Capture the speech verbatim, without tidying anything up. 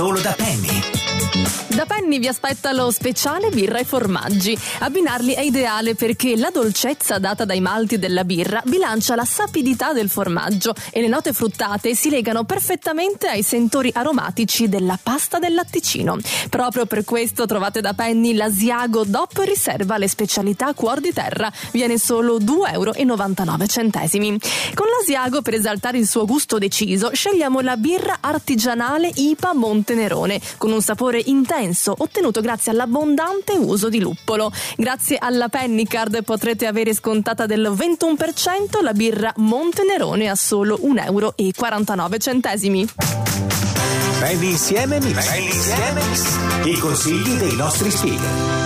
Solo da Penny. Da Penny vi aspetta lo speciale birra e formaggi. Abbinarli è ideale perché la dolcezza data dai malti della birra bilancia la sapidità del formaggio e le note fruttate si legano perfettamente ai sentori aromatici della pasta del latticino. Proprio per questo trovate da Penny l'Asiago D O P riserva le specialità Cuor di Terra. Viene solo due euro e novantanove centesimi. Con l'Asiago, per esaltare il suo gusto deciso, scegliamo la birra artigianale I P A Montenerone con un sapore intenso ottenuto grazie all'abbondante uso di luppolo. Grazie alla Penny Card potrete avere scontata del ventuno per cento la birra Montenerone a solo un euro e quarantanove centesimi. Penny insieme Mix. Penny insieme Mix. I consigli dei nostri speaker.